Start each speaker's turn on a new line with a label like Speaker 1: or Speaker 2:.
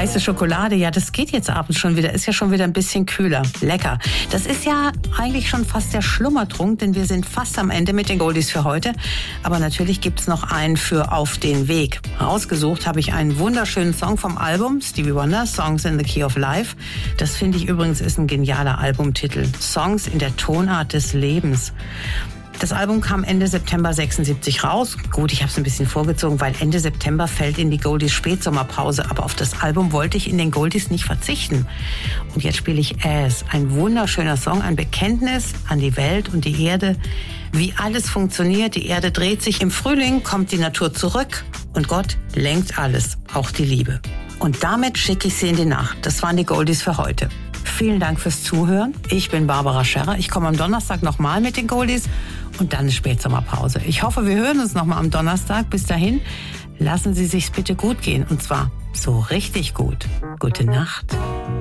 Speaker 1: Heiße Schokolade, ja, das geht jetzt abends schon wieder. Ist ja schon wieder ein bisschen kühler. Lecker. Das ist ja eigentlich schon fast der Schlummertrunk, denn wir sind fast am Ende mit den Goldies für heute. Aber natürlich gibt's noch einen für Auf den Weg. Ausgesucht habe ich einen wunderschönen Song vom Album Stevie Wonder, Songs in the Key of Life. Das finde ich übrigens ist ein genialer Albumtitel. Songs in der Tonart des Lebens. Das Album kam Ende September 76 raus. Gut, ich habe es ein bisschen vorgezogen, weil Ende September fällt in die Goldies Spätsommerpause. Aber auf das Album wollte ich in den Goldies nicht verzichten. Und jetzt spiele ich As. Ein wunderschöner Song, ein Bekenntnis an die Welt und die Erde. Wie alles funktioniert, die Erde dreht sich. Im Frühling kommt die Natur zurück und Gott lenkt alles, auch die Liebe. Und damit schicke ich Sie in die Nacht. Das waren die Goldies für heute. Vielen Dank fürs Zuhören. Ich bin Barbara Scherrer. Ich komme am Donnerstag nochmal mit den Goldies und dann eine Spätsommerpause. Ich hoffe, wir hören uns nochmal am Donnerstag. Bis dahin, lassen Sie sich's bitte gut gehen. Und zwar so richtig gut. Gute Nacht.